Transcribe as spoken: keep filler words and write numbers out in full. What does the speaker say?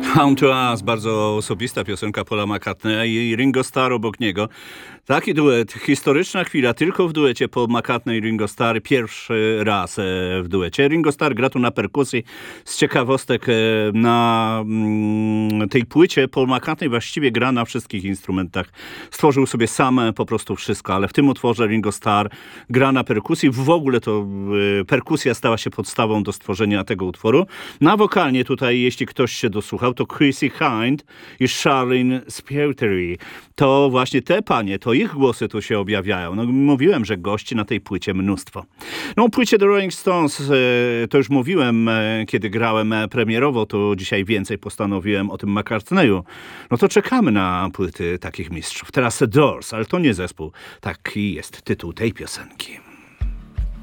Home to Us, bardzo osobista piosenka Paula McCartneya i Ringo Starr obok niego. Taki duet, historyczna chwila, tylko w duecie Paul McCartney i Ringo Starr, pierwszy raz e, w duecie. Ringo Starr gra tu na perkusji. Z ciekawostek e, na mm, tej płycie Paul McCartney właściwie gra na wszystkich instrumentach. Stworzył sobie sam po prostu wszystko, ale w tym utworze Ringo Starr gra na perkusji. W ogóle to e, perkusja stała się podstawą do stworzenia tego utworu. Na wokalnie tutaj, jeśli ktoś się dosłuchał, to Chrissie Hynde i Charlene Spiteri. To właśnie te panie, to ich głosy tu się objawiają. No, mówiłem, że gości na tej płycie mnóstwo. No o płycie The Rolling Stones e, to już mówiłem, e, kiedy grałem e, premierowo, to dzisiaj więcej postanowiłem o tym McCartneyu. No to czekamy na płyty takich mistrzów. Teraz The Doors, ale to nie zespół. Taki jest tytuł tej piosenki.